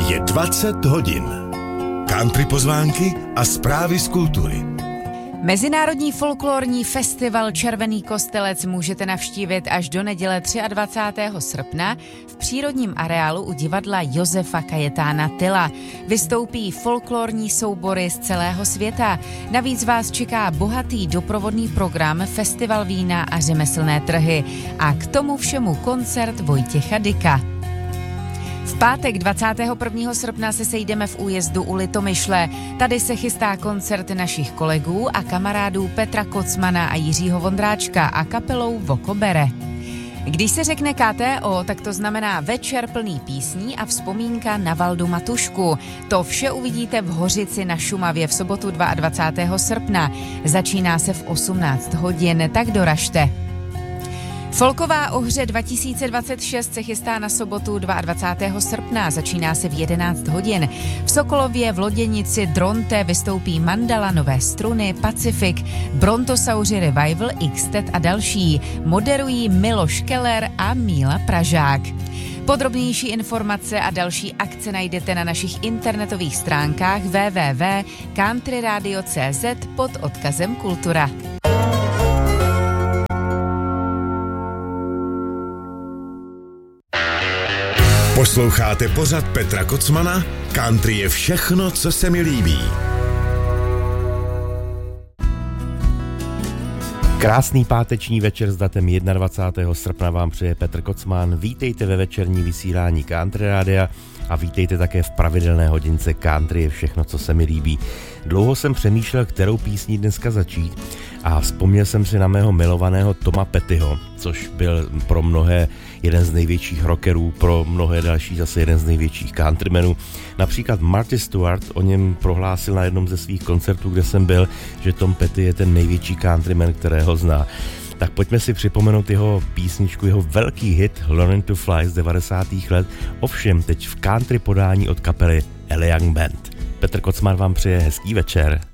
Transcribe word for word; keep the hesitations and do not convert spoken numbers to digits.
Je dvacet hodin. Country pozvánky a zprávy z kultury. Mezinárodní folklorní festival Červený Kostelec můžete navštívit až do neděle dvacátého třetího srpna v přírodním areálu u divadla Josefa Kajetána Tyla. Vystoupí folklorní soubory z celého světa. Navíc vás čeká bohatý doprovodný program, festival vína a řemeslné trhy. A k tomu všemu koncert Vojtěcha Dyka. V pátek dvacátého prvního srpna se sejdeme v Újezdu u Litomyšle. Tady se chystá koncert našich kolegů a kamarádů Petra Kocmana a Jiřího Vondráčka a kapelou Vokobere. Když se řekne K T O, tak to znamená večer plný písní a vzpomínka na Valdu Matušku. To vše uvidíte v Hořici na Šumavě v sobotu dvacátého druhého srpna. Začíná se v osmnáct hodin, tak doražte. Folková ohře dva tisíce dvacet šest se chystá na sobotu dvacátého druhého srpna, začíná se v jedenáct hodin. V Sokolově v Loděnici Dronte vystoupí Mandala, Nové struny, Pacific, Brontosauři Revival, Xtet a další. Moderují Miloš Keller a Míla Pražák. Podrobnější informace a další akce najdete na našich internetových stránkách w w w tečka country radio tečka c z pod odkazem Kultura. Posloucháte pořad Petra Kocmana? Country je všechno, co se mi líbí. Krásný páteční večer s datem dvacátého prvního srpna vám přeje Petr Kocman. Vítejte ve večerní vysílání Country Rádia a vítejte také v pravidelné hodince Country je všechno, co se mi líbí. Dlouho jsem přemýšlel, kterou písní dneska začít a vzpomněl jsem si na mého milovaného Toma Pettyho, což byl pro mnohé jeden z největších rockerů, pro mnohé další zase jeden z největších countrymenů. Například Marty Stewart o něm prohlásil na jednom ze svých koncertů, kde jsem byl, že Tom Petty je ten největší countryman, kterého zná. Tak pojďme si připomenout jeho písničku, jeho velký hit Learning to Fly z devadesátých let, ovšem teď v country podání od kapely Ella Young Band. Petr Kocman vám přeje hezký večer.